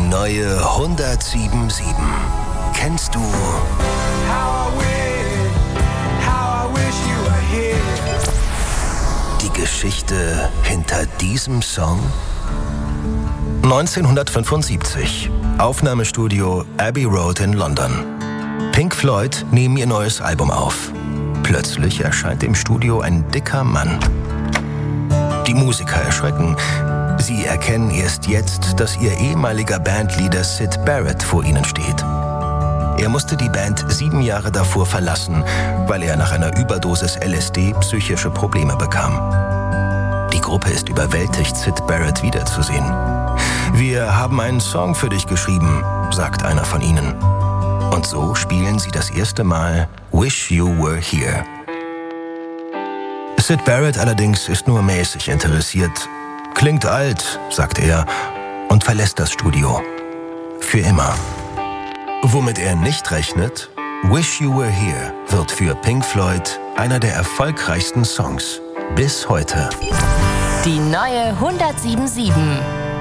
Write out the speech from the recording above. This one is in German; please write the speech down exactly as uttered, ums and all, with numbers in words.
neue hundertsieben sieben. Kennst du die Geschichte hinter diesem Song? neunzehnhundertfünfundsiebzig. Aufnahmestudio Abbey Road in London. Pink Floyd nehmen ihr neues Album auf. Plötzlich erscheint im Studio ein dicker Mann. Die Musiker erschrecken. Sie erkennen erst jetzt, dass ihr ehemaliger Bandleader Syd Barrett vor ihnen steht. Er musste die Band sieben Jahre davor verlassen, weil er nach einer Überdosis L S D psychische Probleme bekam. Die Gruppe ist überwältigt, Syd Barrett wiederzusehen. Wir haben einen Song für dich geschrieben, sagt einer von ihnen. Und so spielen sie das erste Mal Wish You Were Here. Syd Barrett allerdings ist nur mäßig interessiert. Klingt alt, sagt er und verlässt das Studio. Für immer. Womit er nicht rechnet, Wish You Were Here wird für Pink Floyd einer der erfolgreichsten Songs bis heute. Die neue hundertsieben sieben.